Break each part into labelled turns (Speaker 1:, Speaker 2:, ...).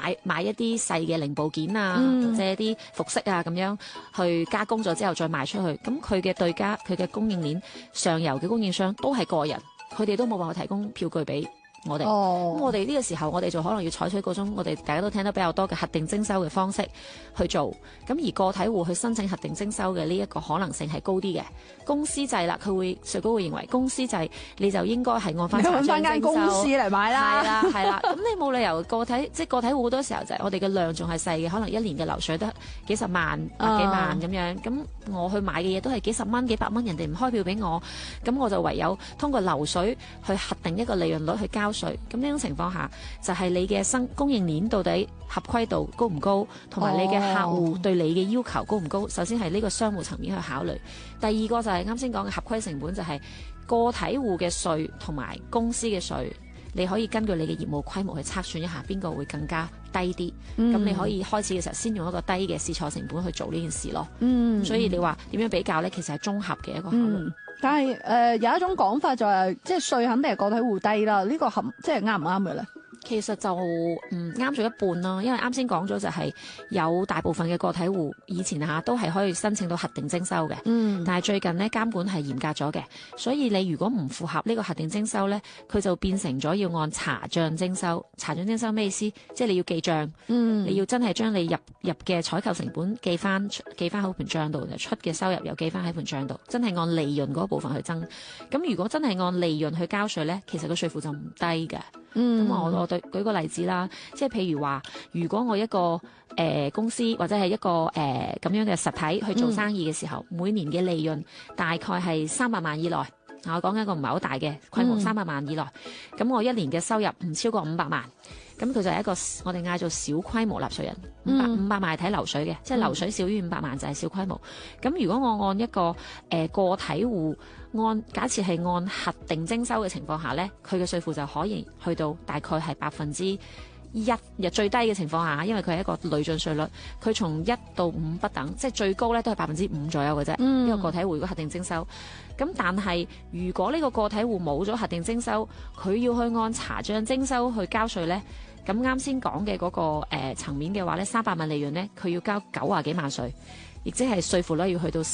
Speaker 1: 買一啲細嘅零部件啊，或者一啲服飾啊咁樣去加工咗之後再賣出去。咁佢嘅對家，佢嘅供應鏈上游嘅供應商都係個人，佢哋都冇辦法提供票據俾我哋。咁我哋呢個時候，我哋就可能要採取嗰種我哋大家都聽得比較多嘅核定徵收嘅方式去做。咁而個體戶去申請核定徵收嘅呢一個可能性係高啲嘅。公司制啦，稅局會認為公司制你就應該係按翻查帳徵收，
Speaker 2: 公司嚟買啦。
Speaker 1: 係啦。咁你冇理由個體戶好多時候就係我哋嘅量仲係細嘅，可能一年嘅流水得幾十萬、百幾萬咁樣。咁我去買嘅嘢都係幾十蚊、幾百蚊，人哋唔開票俾我，咁我就唯有通過流水去核定一個利潤率去交稅。咁呢種情況下，就係你嘅供應鏈到底合規度高唔高，同埋你嘅客戶對你嘅要求高唔高。首先係呢個商戶層面去考慮。第二個就係啱先講嘅合規成本，就係個體戶嘅稅同埋公司嘅稅，你可以根據你嘅業務規模去測算一下邊個會更加低啲。咁你可以開始嘅時候先用一個低嘅試錯成本去做呢件事咯。所以你話點樣比較呢？其實係綜合嘅一個考慮。
Speaker 2: 但係有一種講法就係，即係稅肯定係個體戶低啦。呢個即係啱唔啱嘅咧？
Speaker 1: 其實就啱咗一半咯，因為啱先講咗就係有大部分嘅個體戶以前都係可以申請到核定徵收嘅，但係最近呢監管係嚴格咗嘅，所以你如果唔符合呢個核定徵收呢，佢就變成咗要按查帳徵收。查帳徵收咩意思？即係你要記帳，你要真係將你入嘅採購成本記翻喺盤帳度，出嘅收入又記翻喺盤帳度，真係按利潤嗰部分去增。咁如果真係按利潤去交稅呢，其實個稅負就唔低嘅。咁我舉個例子啦，即係譬如話，如果我一個公司或者係一個咁樣嘅實體去做生意嘅時候，每年嘅利潤大概係300萬以內。我講緊一個唔係好大嘅規模，300萬以內。咁我一年嘅收入唔超過500萬，咁佢就係一個我哋嗌做小規模納稅人。500萬係睇流水嘅，即係流水少於500萬就係小規模。咁如果我按一個個體戶假設係按核定徵收嘅情況下呢，佢嘅稅負就可以去到大概係1%，最低嘅情況下，因為佢係一個累進稅率，佢從1到5不等，即係最高呢都係5%左右嘅啫。呢個個體戶如果核定徵收，咁但係如果呢個個體戶冇咗核定徵收，佢要去按查帳徵收去交稅呢。咁啱先講嘅嗰個層面嘅話呢，300萬利潤呢，佢要交90幾萬稅，亦即係稅負率要去到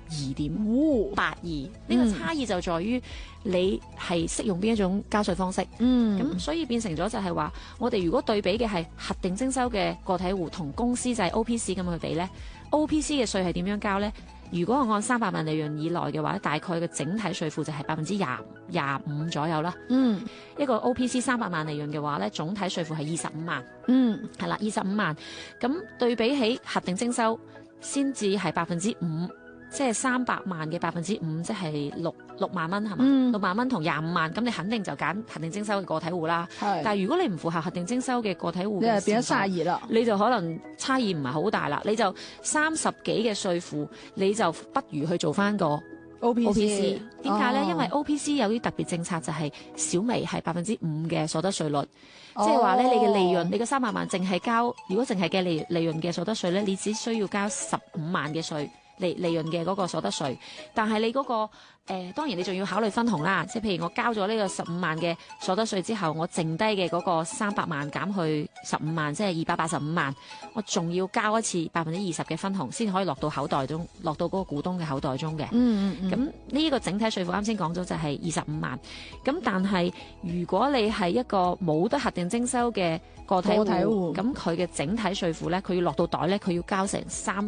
Speaker 1: 32.82%。呢個差異就在於你係適用邊一種交稅方式。咁所以變成咗就係話，我哋如果對比嘅係核定徵收嘅個體戶同公司制 OPC 咁去比呢， OPC 嘅稅係點樣交呢？如果我按300萬利潤以內嘅話，大概嘅整體稅負就係25%左右啦。一個 OPC 300萬利潤嘅話咧，總體稅負係25萬。係啦，25萬。咁對比起核定徵收，先至係5%，即係300萬嘅5%，即係6萬蚊係嘛？6萬蚊同25萬，咁你肯定就揀核定徵收嘅個體戶啦。但係如果你唔符合核定徵收嘅個體戶，你就變咗32啦。你就可能差異唔係好大啦，你就30幾嘅稅負，你就不如去做翻個 OPC。點解呢？因為 OPC 有啲特別政策，就係小微係5%嘅所得稅率，即係話咧，你嘅利潤，你嘅300萬淨係交，如果淨係嘅利潤嘅所得稅咧，你只需要交15萬嘅稅。利潤嘅嗰個所得稅，但係你嗰個當然你仲要考慮分紅啦，即係譬如我交咗呢個15萬嘅所得稅之後，我剩低嘅嗰個300萬減去15萬，即係285萬，我仲要交一次20%嘅分紅，先可以落到口袋中，落到嗰個股東嘅口袋中嘅。咁呢個整體稅負啱先講咗就係25萬，咁但係如果你係一個冇得核定徵收嘅個體戶，咁佢嘅整體稅負咧，佢要落到袋咧，佢要交成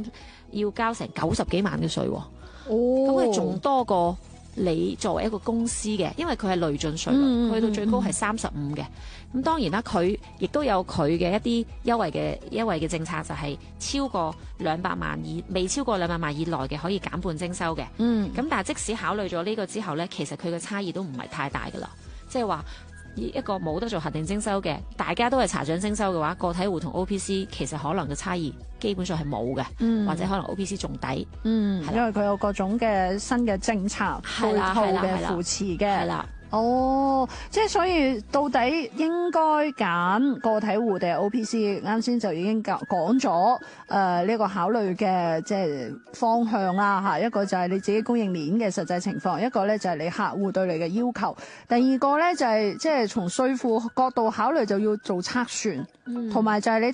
Speaker 1: 90幾萬嘅稅喎。咁佢仲多過你作為一個公司嘅，因為佢係累進稅率，去到最高係35嘅。咁當然啦，佢亦都有佢嘅一啲優惠嘅政策，就係超過200萬未超過200萬以內嘅可以減半徵收嘅。咁但係即使考慮咗呢個之後呢，其實佢嘅差異都唔係太大噶啦，即係話。一個冇得做核定徵收嘅，大家都係查帳徵收嘅話，個體戶同 OPC 其實可能嘅差異基本上係冇嘅，或者可能 OPC 仲抵。因為佢有各種嘅新嘅政策配套嘅扶持嘅。即係所以到底應該揀個體戶定係 OPC？ 啱先就已經講咗呢個考慮嘅即係方向啦嚇。一個就係你自己供應鏈嘅實際情況，一個咧就係你客戶對你嘅要求，第二個咧就係即係從稅負角度考慮就要做測算，同埋就係你